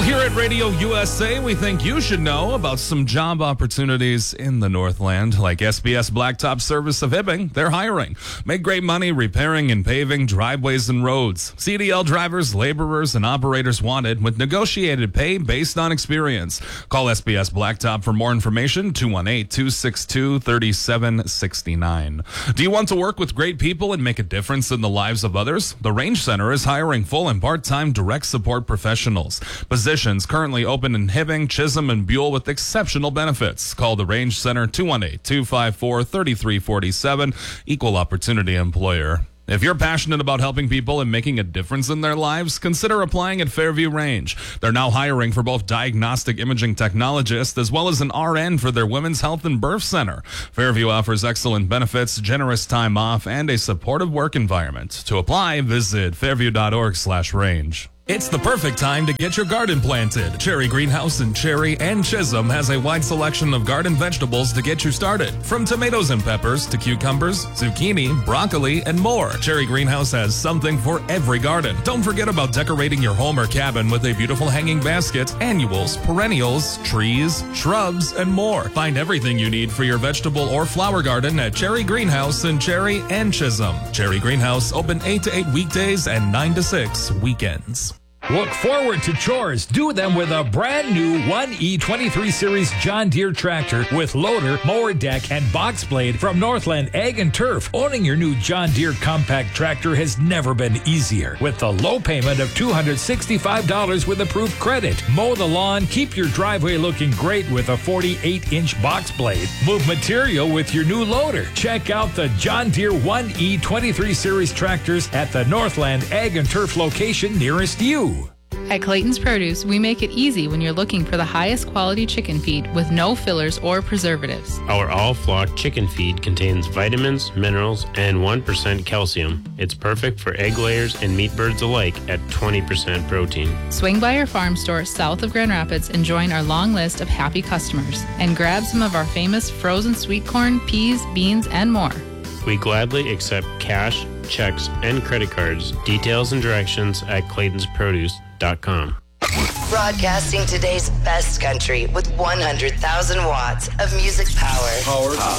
Well, here at Radio USA, we think you should know about some job opportunities in the Northland, like SBS Blacktop Service of Hibbing. They're hiring. Make great money repairing and paving driveways and roads. CDL drivers, laborers, and operators wanted with negotiated pay based on experience. Call SBS Blacktop for more information, 218-262-3769. Do you want to work with great people and make a difference in the lives of others? The Range Center is hiring full and part-time direct support professionals. Positions currently open in Hibbing, Chisholm, and Buell with exceptional benefits. Call the Range Center, 218-254-3347, Equal Opportunity Employer. If you're passionate about helping people and making a difference in their lives, consider applying at Fairview Range. They're now hiring for both diagnostic imaging technologists as well as an RN for their Women's Health and Birth Center. Fairview offers excellent benefits, generous time off, and a supportive work environment. To apply, visit fairview.org/range. It's the perfect time to get your garden planted. Cherry Greenhouse in Cherry and Chisholm has a wide selection of garden vegetables to get you started. From tomatoes and peppers to cucumbers, zucchini, broccoli, and more. Cherry Greenhouse has something for every garden. Don't forget about decorating your home or cabin with a beautiful hanging basket, annuals, perennials, trees, shrubs, and more. Find everything you need for your vegetable or flower garden at Cherry Greenhouse in Cherry and Chisholm. Cherry Greenhouse open 8 to 8 weekdays and 9 to 6 weekends. Look forward to chores. Do them with a brand new 1E23 Series John Deere tractor with loader, mower deck, and box blade from Northland Ag and Turf. Owning your new John Deere compact tractor has never been easier. With the low payment of $265 with approved credit. Mow the lawn, keep your driveway looking great with a 48-inch box blade. Move material with your new loader. Check out the John Deere 1E23 Series tractors at the Northland Ag and Turf location nearest you. At Clayton's Produce, we make it easy when you're looking for the highest quality chicken feed with no fillers or preservatives. Our all-flock chicken feed contains vitamins, minerals, and 1% calcium. It's perfect for egg layers and meat birds alike at 20% protein. Swing by our farm store south of Grand Rapids and join our long list of happy customers. And grab some of our famous frozen sweet corn, peas, beans, and more. We gladly accept cash, checks, and credit cards. Details and directions at claytonsproduce.com. Broadcasting today's best country with 100,000 watts of music power.